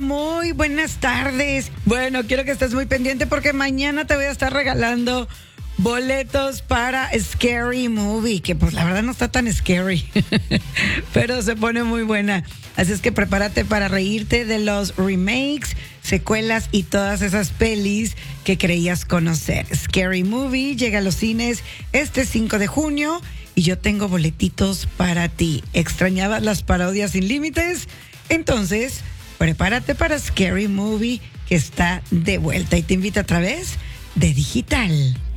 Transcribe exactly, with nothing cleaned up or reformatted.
Muy buenas tardes. Bueno, quiero que estés muy pendiente porque mañana te voy a estar regalando boletos para Scary Movie, que pues la verdad no está tan scary, pero se pone muy buena. Así es que prepárate para reírte de los remakes, secuelas y todas esas pelis que creías conocer. Scary Movie llega a los cines este cinco de junio y yo tengo boletitos para ti. ¿Extrañabas las parodias sin límites? Entonces, prepárate para Scary Movie, que está de vuelta y te invita a través de Digital.